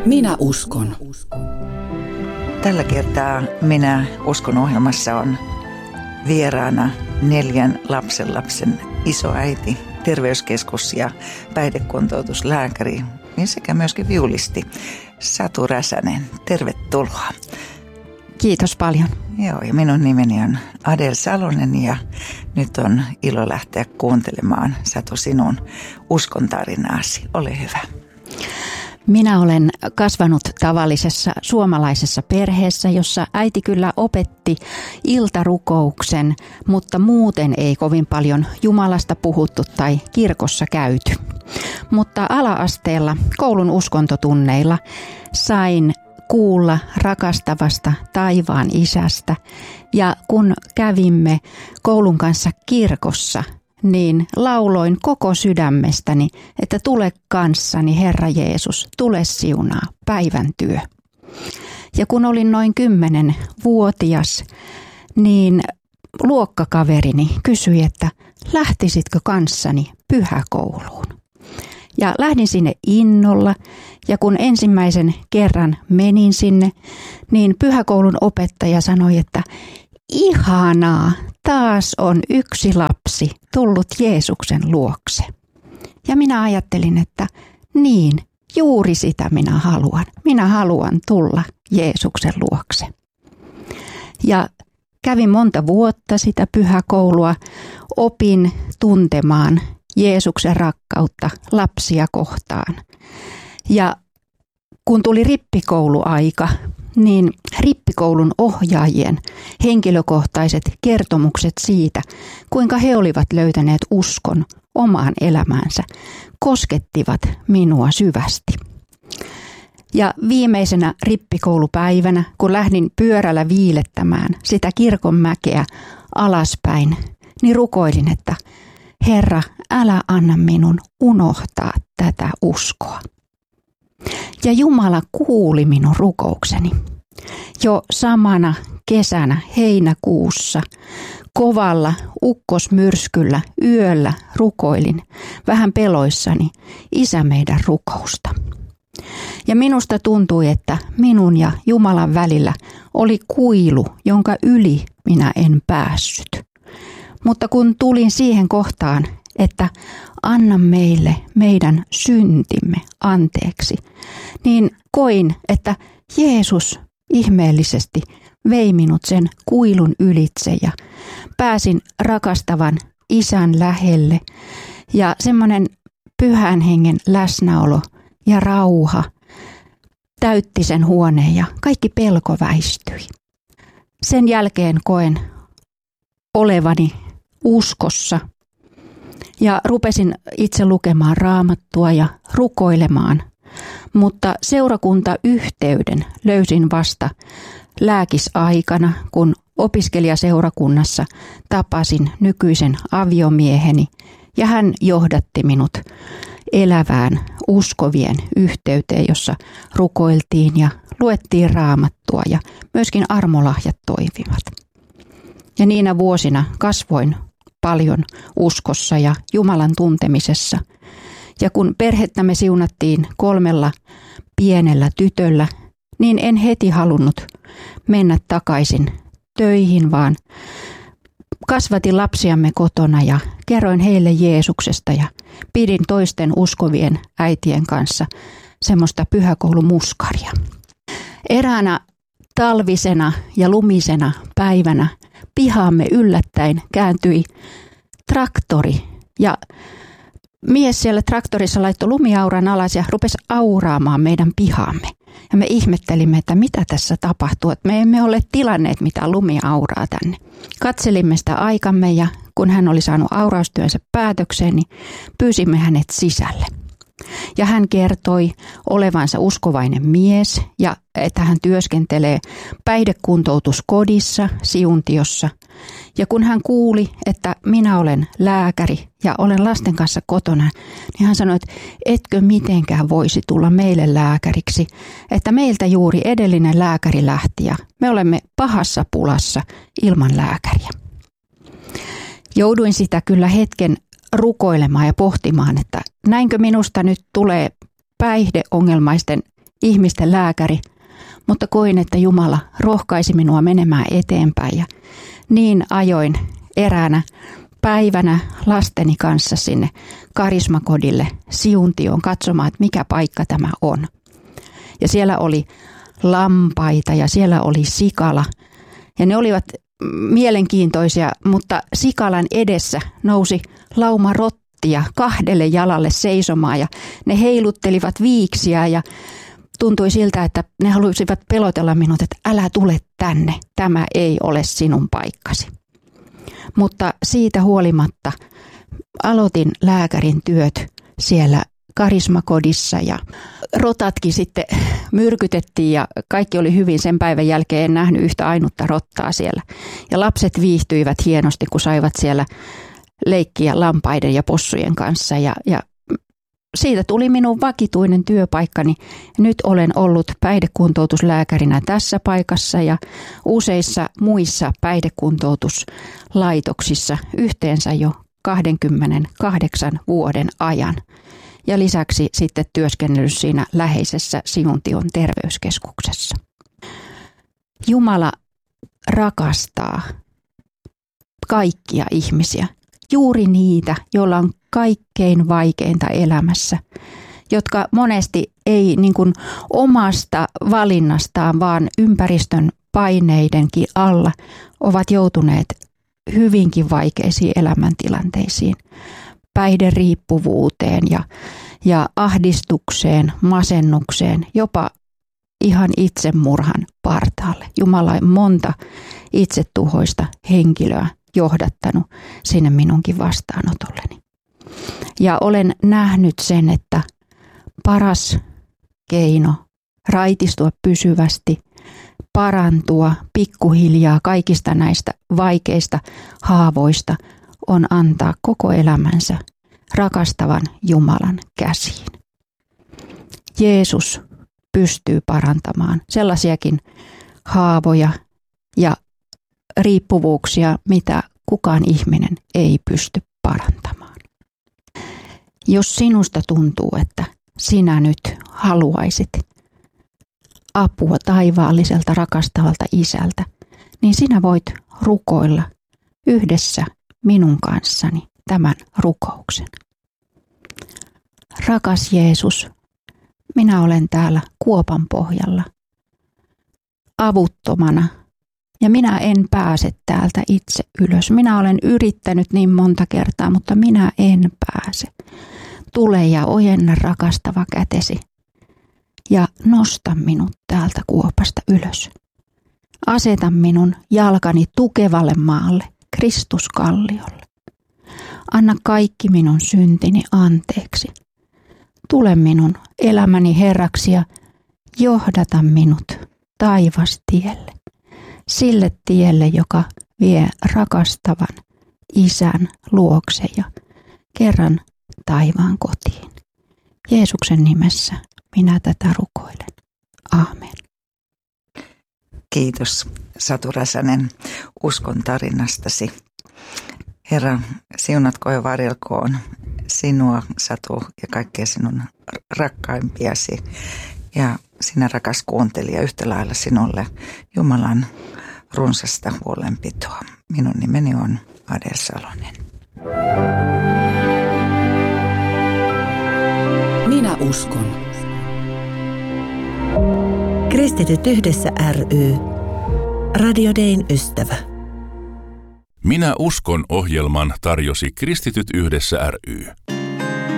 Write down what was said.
Minä uskon. Tällä kertaa Minä uskon -ohjelmassa on vieraana 4 lapsenlapsen isoäiti, terveyskeskus- ja päihdekuntoutuslääkäri sekä myöskin viulisti Satu Räsänen. Tervetuloa. Kiitos paljon. Joo, ja minun nimeni on Adel Salonen ja nyt on ilo lähteä kuuntelemaan, Satu, sinun uskontarinaasi. Ole hyvä. Minä olen kasvanut tavallisessa suomalaisessa perheessä, jossa äiti kyllä opetti iltarukouksen, mutta muuten ei kovin paljon Jumalasta puhuttu tai kirkossa käyty. Mutta ala-asteella koulun uskontotunneilla sain kuulla rakastavasta taivaan isästä, ja kun kävimme koulun kanssa kirkossa, niin lauloin koko sydämestäni, että tule kanssani, Herra Jeesus, tule siunaa päivän työ. Ja kun olin noin 10-vuotias, niin luokkakaverini kysyi, että lähtisitkö kanssani pyhäkouluun. Ja lähdin sinne innolla, ja kun ensimmäisen kerran menin sinne, niin pyhäkoulun opettaja sanoi, että ihanaa, taas on yksi lapsi tullut Jeesuksen luokse. Ja minä ajattelin, että niin, juuri sitä minä haluan. Minä haluan tulla Jeesuksen luokse. Ja kävin monta vuotta sitä pyhäkoulua, opin tuntemaan Jeesuksen rakkautta lapsia kohtaan. Ja kun tuli rippikouluaika, niin rippikoulun ohjaajien henkilökohtaiset kertomukset siitä, kuinka he olivat löytäneet uskon omaan elämäänsä, koskettivat minua syvästi. Ja viimeisenä rippikoulupäivänä, kun lähdin pyörällä viilettämään sitä kirkonmäkeä alaspäin, niin rukoilin, että Herra, älä anna minun unohtaa tätä uskoa. Ja Jumala kuuli minun rukoukseni. Jo samana kesänä heinäkuussa kovalla ukkosmyrskyllä yöllä rukoilin vähän peloissani Isä meidän rukousta. Ja minusta tuntui, että minun ja Jumalan välillä oli kuilu, jonka yli minä en päässyt. Mutta kun tulin siihen kohtaan, että anna meille meidän syntimme anteeksi, niin koin, että Jeesus ihmeellisesti vei minut sen kuilun ylitse ja pääsin rakastavan Isän lähelle, ja semmoinen Pyhän Hengen läsnäolo ja rauha täytti sen huoneen ja kaikki pelko väistyi. Sen jälkeen koen olevani uskossa ja rupesin itse lukemaan Raamattua ja rukoilemaan, mutta seurakuntayhteyden löysin vasta lääkisaikana, kun opiskelijaseurakunnassa tapasin nykyisen aviomieheni, ja hän johdatti minut elävään uskovien yhteyteen, jossa rukoiltiin ja luettiin Raamattua ja myöskin armolahjat toimivat. Ja niinä vuosina kasvoin paljon uskossa ja Jumalan tuntemisessa. Ja kun perhettämme siunattiin 3 pienellä tytöllä, niin en heti halunnut mennä takaisin töihin, vaan kasvatin lapsiamme kotona ja kerroin heille Jeesuksesta ja pidin toisten uskovien äitien kanssa semmoista pyhäkoulumuskaria. Eräänä talvisena ja lumisena päivänä pihaamme yllättäen kääntyi traktori, ja mies siellä traktorissa laittoi lumiauran alas ja rupesi auraamaan meidän pihaamme. Ja me ihmettelimme, että mitä tässä tapahtuu, että me emme ole tilanneet mitään lumiauraa tänne. Katselimme sitä aikamme, ja kun hän oli saanut auraustyönsä päätökseen, niin pyysimme hänet sisälle. Ja hän kertoi olevansa uskovainen mies ja että hän työskentelee päihdekuntoutuskodissa Siuntiossa. Ja kun hän kuuli, että minä olen lääkäri ja olen lasten kanssa kotona, niin hän sanoi, että etkö mitenkään voisi tulla meille lääkäriksi, että meiltä juuri edellinen lääkäri lähti ja me olemme pahassa pulassa ilman lääkäriä. Jouduin sitä kyllä hetken rukoilemaan ja pohtimaan, että näinkö minusta nyt tulee päihdeongelmaisten ihmisten lääkäri, mutta koin, että Jumala rohkaisi minua menemään eteenpäin ja niin ajoin eräänä päivänä lasteni kanssa sinne karismakodille Siuntioon katsomaan, että mikä paikka tämä on. Ja siellä oli lampaita ja siellä oli sikala ja ne olivat mielenkiintoisia, mutta sikalan edessä nousi lauma rottia 2 jalalle seisomaan ja ne heiluttelivat viiksiä ja tuntui siltä, että ne halusivat pelotella minut, että älä tule tänne, tämä ei ole sinun paikkasi. Mutta siitä huolimatta aloitin lääkärin työt siellä karismakodissa ja rotatkin sitten myrkytettiin ja kaikki oli hyvin. Sen päivän jälkeen en nähnyt yhtä ainutta rottaa siellä. Ja lapset viihtyivät hienosti, kun saivat siellä leikkiä lampaiden ja possujen kanssa ja siitä tuli minun vakituinen työpaikkani. Nyt olen ollut päihdekuntoutuslääkärinä tässä paikassa ja useissa muissa päihdekuntoutuslaitoksissa yhteensä jo 28 vuoden ajan. Ja lisäksi sitten työskennellyt siinä läheisessä Siuntion terveyskeskuksessa. Jumala rakastaa kaikkia ihmisiä, juuri niitä, joilla on kaikkein vaikeinta elämässä, jotka monesti ei niin kuin omasta valinnastaan, vaan ympäristön paineidenkin alla ovat joutuneet hyvinkin vaikeisiin elämäntilanteisiin, päihderiippuvuuteen ja ahdistukseen, masennukseen, jopa ihan itsemurhan partaalle. Jumala on monta itsetuhoista henkilöä johdattanut sinne minunkin vastaanotolleni. Ja olen nähnyt sen, että paras keino raitistua pysyvästi, parantua pikkuhiljaa kaikista näistä vaikeista haavoista on antaa koko elämänsä rakastavan Jumalan käsiin. Jeesus pystyy parantamaan sellaisiakin haavoja ja riippuvuuksia, mitä kukaan ihminen ei pysty parantamaan. Jos sinusta tuntuu, että sinä nyt haluaisit apua taivaalliselta rakastavalta isältä, niin sinä voit rukoilla yhdessä minun kanssani tämän rukouksen. Rakas Jeesus, minä olen täällä kuopan pohjalla avuttomana ja minä en pääse täältä itse ylös. Minä olen yrittänyt niin monta kertaa, mutta minä en pääse. Tule ja ojenna rakastava kätesi ja nosta minut täältä kuopasta ylös. Aseta minun jalkani tukevalle maalle, Kristuskalliolle. Anna kaikki minun syntini anteeksi. Tule minun elämäni Herraksi ja johdata minut taivastielle. Sille tielle, joka vie rakastavan Isän luokse ja kerran taivaan kotiin. Jeesuksen nimessä minä tätä rukoilen. Aamen. Kiitos Satu Räsänen uskon tarinastasi. Herra, siunatko ja varjelkoon sinua, Satu, ja kaikkea sinun rakkaimpiasi. Ja sinä, rakas kuuntelija, yhtä lailla sinulle Jumalan runsasta huolenpitoa. Minun nimeni on Adel Salonen. Minä uskon. Kristityt yhdessä ry. Radio Dayn ystävä. Minä uskon -ohjelman tarjosi Kristityt yhdessä ry.